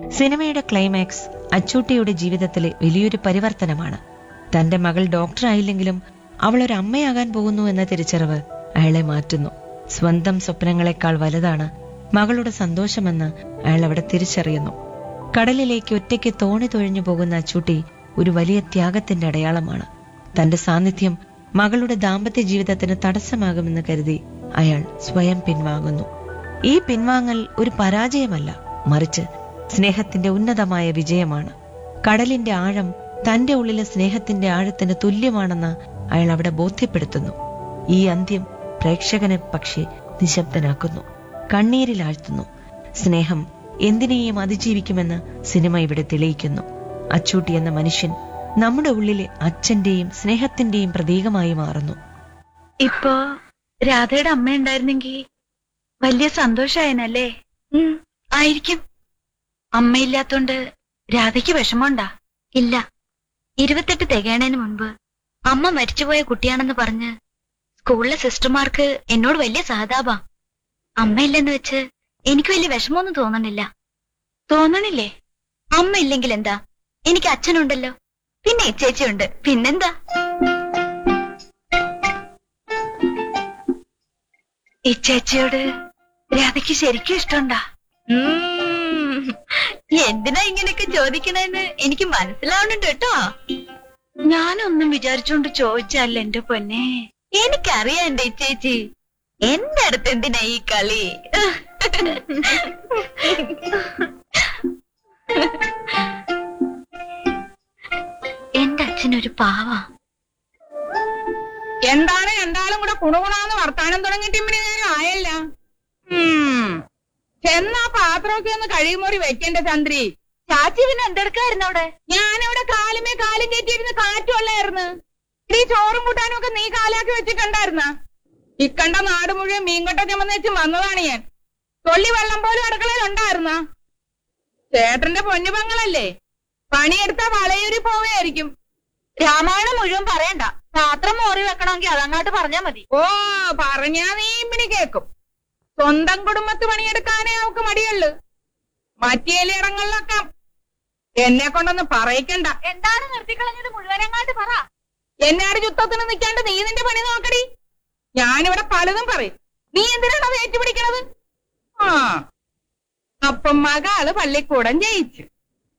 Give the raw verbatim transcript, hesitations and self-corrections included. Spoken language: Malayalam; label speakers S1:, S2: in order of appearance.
S1: സിനിമയുടെ ക്ലൈമാക്സ് അച്ചൂട്ടിയുടെ ജീവിതത്തിലെ വലിയൊരു പരിവർത്തനമാണ്. തന്റെ മകൾ ഡോക്ടറായില്ലെങ്കിലും അവൾ ഒരു അമ്മയാകാൻ പോകുന്നു എന്ന തിരിച്ചറിവ് അയാളെ മാറ്റുന്നു. സ്വന്തം സ്വപ്നങ്ങളെക്കാൾ വലുതാണ് മകളുടെ സന്തോഷമെന്ന് അയാൾ അവിടെ തിരിച്ചറിയുന്നു. കടലിലേക്ക് ഒറ്റയ്ക്ക് തോണി തൊഴിഞ്ഞു പോകുന്ന അച്ചൂട്ടി ഒരു വലിയ ത്യാഗത്തിന്റെ അടയാളമാണ്. തന്റെ സാന്നിധ്യം മകളുടെ ദാമ്പത്യ ജീവിതത്തിന് തടസ്സമാകുമെന്ന് കരുതി അയാൾ സ്വയം പിൻവാങ്ങുന്നു. ഈ പിൻവാങ്ങൽ ഒരു പരാജയമല്ല, മറിച്ച് സ്നേഹത്തിന്റെ ഉന്നതമായ വിജയമാണ്. കടലിന്റെ ആഴം തന്റെ ഉള്ളിലെ സ്നേഹത്തിന്റെ ആഴത്തിന് തുല്യമാണെന്ന് അയാൾ അവിടെ ബോധ്യപ്പെടുത്തുന്നു. ഈ അന്ത്യം പ്രേക്ഷകനെ പക്ഷേ നിശബ്ദനാക്കുന്നു, കണ്ണീരിലാഴ്ത്തുന്നു. സ്നേഹം എന്തിനേയും അതിജീവിക്കുമെന്ന് സിനിമ ഇവിടെ തെളിയിക്കുന്നു. അച്ചൂട്ടി എന്ന മനുഷ്യൻ നമ്മുടെ ഉള്ളിലെ അച്ഛന്റെയും സ്നേഹത്തിന്റെയും പ്രതീകമായി മാറുന്നു.
S2: ഇപ്പോ രാധയുടെ അമ്മ ഉണ്ടായിരുന്നെങ്കിൽ വലിയ സന്തോഷായനല്ലേ? ആയിരിക്കും. അമ്മയില്ലാത്തോണ്ട് രാധയ്ക്ക് വിഷമമുണ്ടാ?
S3: ഇല്ല. ഇരുപത്തെട്ട് തികയണതിന് മുൻപ് അമ്മ മരിച്ചുപോയ കുട്ടിയാണെന്ന് പറഞ്ഞ് സ്കൂളിലെ സിസ്റ്റർമാർക്ക് എന്നോട് വലിയ സഹതാപാ. അമ്മയില്ലെന്ന് വെച്ച് എനിക്ക് വലിയ വിഷമമൊന്നും തോന്നണില്ല.
S2: തോന്നണില്ലേ?
S3: അമ്മ ഇല്ലെങ്കിൽ എന്താ, എനിക്ക് അച്ഛനുണ്ടല്ലോ, പിന്നെ ചേച്ചിയുണ്ട്, പിന്നെന്താ.
S2: ഈ ചേച്ചിയോട് രാധയ്ക്ക് ശരിക്കും ഇഷ്ടമുണ്ടാ?
S3: എന്തിനാ ഇങ്ങനെയൊക്കെ ചോദിക്കണെന്ന് എനിക്ക് മനസ്സിലാവുന്നുണ്ട് കേട്ടോ.
S2: ഞാനൊന്നും വിചാരിച്ചോണ്ട് ചോദിച്ചല്ല എന്റെ പൊന്നെ.
S3: എനിക്കറിയാം എന്റെ ചേച്ചി, എന്റെ അടുത്ത് എന്തിനാ ഈ കളി? എന്റെ അച്ഛനൊരു പാവാ.
S4: എന്താണ് രണ്ടാളും കൂടെ കുണുകുണാന്ന് വർത്താനം തുടങ്ങിയിട്ട് ഇമ്മിണി നേരം ആയല്ല. ഉം ചെന്നാ പാത്രമൊക്കെ ഒന്ന് കഴിയുമോറി വെക്കണ്ടേ ചന്ദ്രി?
S3: ചാച്ചി പിന്നെ എന്തെടുക്കായിരുന്നു അവിടെ?
S4: ഞാനവിടെ കാലുമേ കാലും കയറ്റിയിരുന്ന് കാറ്റുള്ളായിരുന്നു. ഈ ചോറും കൂട്ടാനും ഒക്കെ നീ കാലാക്കി വെച്ചിട്ടുണ്ടായിരുന്ന? ഇക്കണ്ട നാട് മുഴുവൻ മീൻകൊട്ട ചുമന്ന് വെച്ച് വന്നതാണ് ഞാൻ. തൊള്ളി വെള്ളം പോലും അടുക്കളയിൽ ഉണ്ടായിരുന്ന? ചേട്ടന്റെ പൊന്നുപങ്ങളല്ലേ, പണിയെടുത്താ വളയൂരി പോവുകയായിരിക്കും.
S3: രാമായണം മുഴുവൻ പറയണ്ട, പാത്രം മോറി വെക്കണമെങ്കിൽ അതങ്ങാട്ട് പറഞ്ഞാ മതി.
S4: ഓ പറഞ്ഞാ നീ ഇമ്മിണി കേക്കും. സ്വന്തം കുടുംബത്ത് പണിയെടുക്കാനേ അവക്ക് മടിയുള്ളു. മറ്റേലിടങ്ങളിലൊക്കെ എന്നെ കൊണ്ടൊന്ന് പറയിക്കണ്ട.
S3: എന്താണ് നിർത്തിക്കളഞ്ഞത്? മുഴുവനങ്ങാട്ട് പറ.
S4: എന്നാട് യുദ്ധത്തിന് നിൽക്കാണ്ട് നീ നിന്റെ പണി നോക്കടി. ഞാനിവിടെ പലതും പറയും, നീ എന്തിനാണ് അത് ഏറ്റുപിടിക്കണത്? ആ അപ്പം മകള് പള്ളിക്കൂടം ജയിച്ചു.